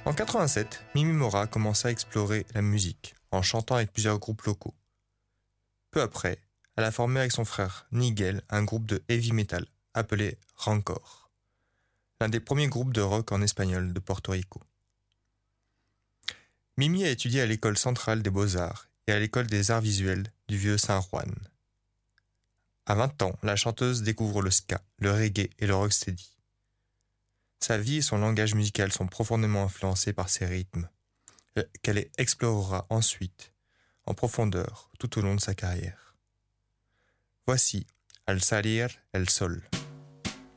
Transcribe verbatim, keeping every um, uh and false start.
En quatre-vingt-sept, Mimi Mora commença à explorer la musique en chantant avec plusieurs groupes locaux. Peu après, elle a formé avec son frère Nigel un groupe de heavy metal appelé Rancor, l'un des premiers groupes de rock en espagnol de Porto Rico. Mimi a étudié à l'école centrale des beaux-arts et à l'école des arts visuels du vieux San Juan. À vingt ans, la chanteuse découvre le ska, le reggae et le rocksteady. Sa vie et son langage musical sont profondément influencés par ces rythmes, qu'elle explorera ensuite en profondeur tout au long de sa carrière. Voici Al salir el sol.